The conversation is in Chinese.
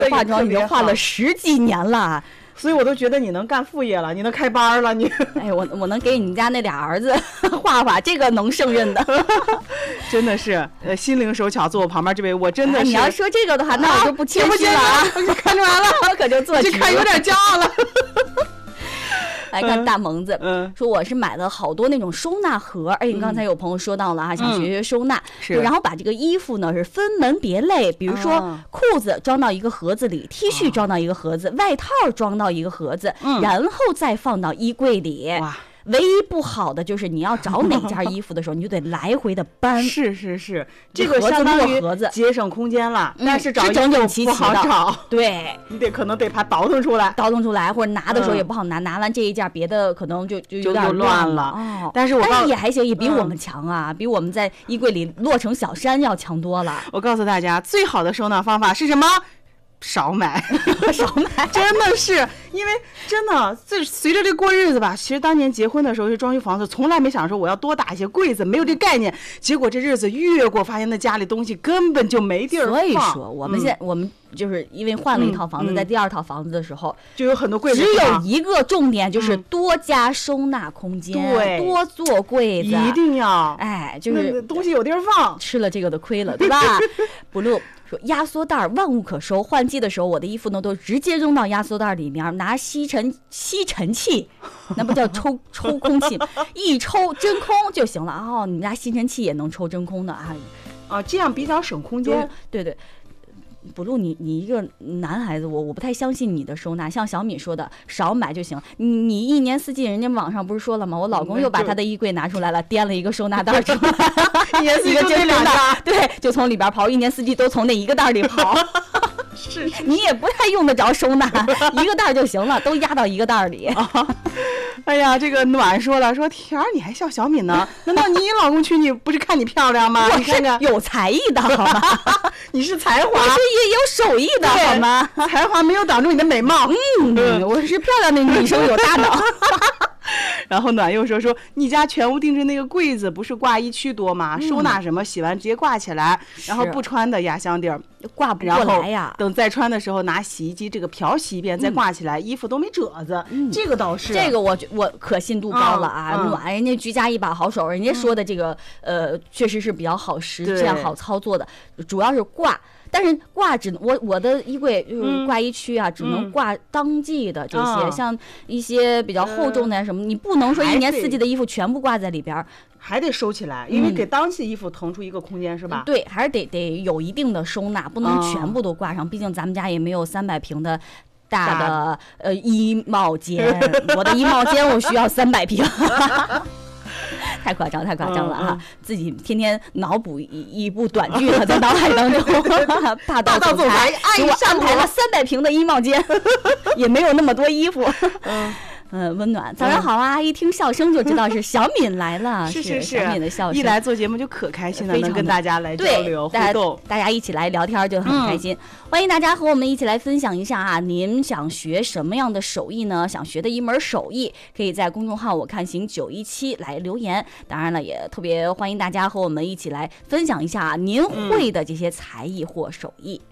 化妆已经化了10几年了。 所以我都觉得你能干副业了，你能开班了，你。 哎，我能给你们家那俩儿子画，这个能胜任的。 真的是，心灵手巧，坐我旁边这位，我真的是。 你要说这个的话，那我就不谦虚了啊！ 看出来了， 我可就做这看有点骄傲了。 来看大萌子，说我是买了好多那种收纳盒，而且刚才有朋友说到了啊，想学学收纳，然后把这个衣服呢是分门别类，比如说裤子装到一个盒子里，T 恤装到一个盒子，外套装到一个盒子，然后再放到衣柜里。哇，唯一不好的就是你要找哪件衣服的时候，你就得来回的搬。 是，这个相当于节省空间了，但是找整整齐齐不好找。 对， 你可能得把倒腾出来， 或者拿的时候也不好拿，拿完这一件别的可能就有点乱了。哦，但是也还行，也比我们强啊，比我们在衣柜里摞成小山要强多了。 我告诉大家，最好的收纳方法是什么？少买，真的是，因为真的随着这过日子吧，其实当年结婚的时候是装修房子，从来没想说我要多打一些柜子，没有这概念。结果这日子越过，发现那家里东西根本就没地儿放。 所以说，我们就是因为换了一套房子，在第2套房子的时候， 就有很多柜子， 只有一个重点就是多加收纳空间， 对， 多做柜子， 一定要， 哎，就是东西有地儿放， 吃了这个的亏了，对吧？Blue 说压缩袋万物可收，换季的时候我的衣服呢都直接扔到压缩袋里面，拿吸尘器，那不叫抽空气，一抽真空就行了。哦，你们家吸尘器也能抽真空的啊？ 这样比较省空间。 对。不录你一个男孩子，我不太相信你的收纳。像小米说的，少买就行。你一年四季，人家网上不是说了吗？我老公又把他的衣柜拿出来了，颠了一个收纳袋出来， 一年四季就这2袋， 对，就从里边刨，一年四季都从那一个袋里刨。 是， 你也不太用得着收纳，一个袋就行了，都压到一个袋里。 哎呀，这个暖说了，说田儿你还笑小敏呢？难道你老公娶你不是看你漂亮吗？ 我是有才艺的好吗？ 你是才华， 我是也有手艺的好吗？ 才华没有挡住你的美貌。 我是漂亮的女生，有大脑。 然后暖又说你家全屋定制那个柜子不是挂衣区多吗？收纳什么洗完直接挂起来，然后不穿的压箱底儿挂不过来呀。 等再穿的时候拿洗衣机这个漂洗一遍再挂起来，衣服都没褶子。这个倒是， 这个我可信度高了啊。暖人家居家一把好手，人家说的这个确实是比较好这样好操作的，主要是挂。但是挂我的衣柜就是挂衣区啊，只能挂当季的这些，像一些比较厚重的什么，你不能说一年四季的衣服全部挂在里边， 还得收起来，因为给当季衣服腾出一个空间，是吧？ 对，还是得有一定的收纳，不能全部都挂上，毕竟咱们家也没有300平的大的衣帽间，我的衣帽间我需要300平。太夸张了哈！自己天天脑补一部短剧了，在脑海当中。霸道总裁给我安排了300平的衣帽间，也没有那么多衣服。温暖，早上好啊！一听笑声就知道是小敏来了， 是小敏的笑声。 一来做节目就可开心了，能跟大家来交流互动， 大家一起来聊天就很开心。欢迎大家和我们一起来分享一下啊，您想学什么样的手艺呢？想学的一门手艺，可以在公众号我看行917来留言。当然了，也特别欢迎大家和我们一起来分享一下您会的这些才艺或手艺。